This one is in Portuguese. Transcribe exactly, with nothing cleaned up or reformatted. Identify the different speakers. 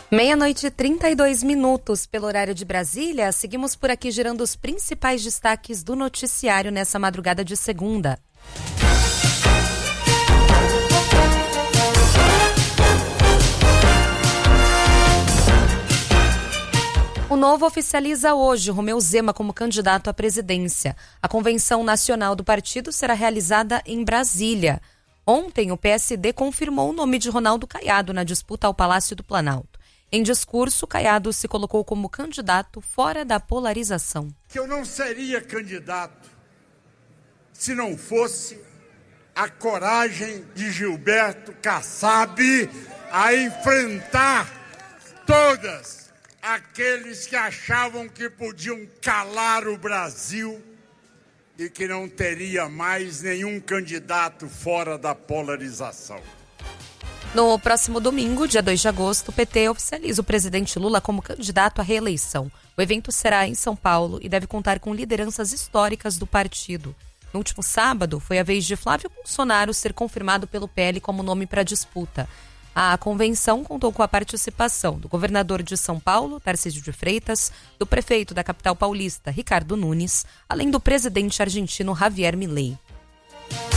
Speaker 1: Meia-noite e trinta e dois minutos pelo horário de Brasília. Seguimos por aqui girando os principais destaques do noticiário nessa madrugada de segunda. O Novo oficializa hoje Romeu Zema como candidato à presidência. A convenção nacional do partido será realizada em Brasília. Ontem, o P S D confirmou o nome de Ronaldo Caiado na disputa ao Palácio do Planalto. Em discurso, Caiado se colocou como candidato fora da polarização.
Speaker 2: Que eu não seria candidato se não fosse a coragem de Gilberto Kassab a enfrentar todas aqueles que achavam que podiam calar o Brasil e que não teria mais nenhum candidato fora da polarização.
Speaker 1: No próximo domingo, dia dois de agosto, o P T oficializa o presidente Lula como candidato à reeleição. O evento será em São Paulo e deve contar com lideranças históricas do partido. No último sábado, foi a vez de Flávio Bolsonaro ser confirmado pelo P L como nome para a disputa. A convenção contou com a participação do governador de São Paulo, Tarcísio de Freitas, do prefeito da capital paulista, Ricardo Nunes, além do presidente argentino Javier Milei.